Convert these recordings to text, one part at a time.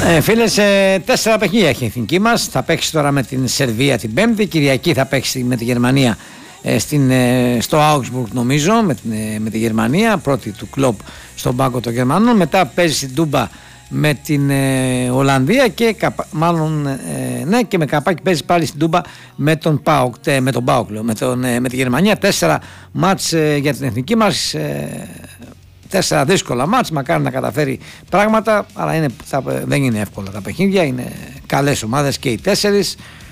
Φίλες, 4 παιχνίδια έχει η εθνική μας. Θα παίξει τώρα με την Σερβία την Πέμπτη. Κυριακή θα παίξει με τη Γερμανία στο Augsburg, νομίζω, με τη Γερμανία. Πρώτη του κλοπ στον πάγκο των Γερμανών. Μετά παίζει στην Τούμπα με την Ολλανδία και και με καπάκι παίζει πάλι στην Τούμπα με τον ΠΑΟΚ, με τη Γερμανία. 4 μάτς για την εθνική μας. 4 δύσκολα μάτς, μακάρι να καταφέρει πράγματα, αλλά δεν είναι εύκολα τα παιχνίδια, είναι καλές ομάδες και οι 4.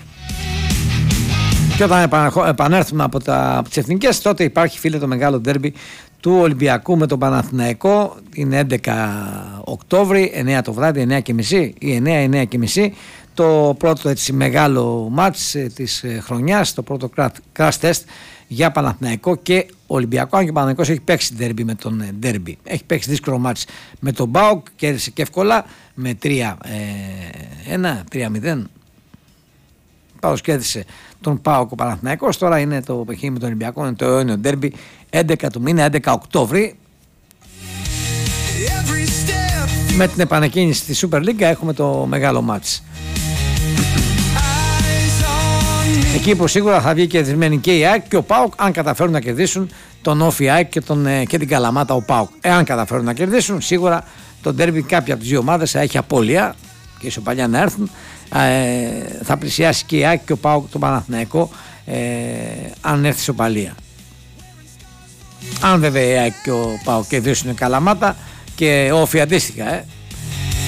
Και όταν επανέλθουμε από τις εθνικές, τότε υπάρχει, φίλε, το μεγάλο ντέρμπι του Ολυμπιακού με τον Παναθηναϊκό. Είναι 11 Οκτώβρη, 9 το βράδυ, 9:30 ή 9:30. Το πρώτο έτσι μεγάλο μάτς της χρονιάς, το πρώτο crash test για Παναθηναϊκό και Ολυμπιακό. Αν και ο Παναθηναϊκός έχει παίξει ντέρμπι με τον ντέρμπι. Έχει παίξει δύσκολο μάτς με τον ΠΑΟΚ, κέρδισε και εύκολα με 3-1, 3-0. Πάντως κέρδισε τον ΠΑΟΚ ο Παναθηναϊκός. Τώρα είναι το παιχνίδι με τον Ολυμπιακό, είναι το αιώνιο ντέρμπι, 11 του μήνα, 11 Οκτώβρη. Με την επανεκκίνηση στη Super League έχουμε το μεγάλο μάτς. Εκεί που σίγουρα θα βγει κερδισμένη και η ΑΕΚ και ο ΠΑΟΚ, αν καταφέρουν να κερδίσουν τον Όφη ΑΕΚ και την Καλαμάτα ο ΠΑΟΚ. Εάν καταφέρουν να κερδίσουν, σίγουρα το ντέρμπι κάποια από τις δύο ομάδες θα έχει απώλεια και ισοπαλία να έρθουν. Θα πλησιάσει και η ΑΕΚ και ο ΠΑΟΚ τον Παναθηναϊκό αν έρθει ισοπαλία. Αν βέβαια η ΑΕΚ και ο ΠΑΟΚ κερδίσουν Καλαμάτα και Όφη αντίστοιχα,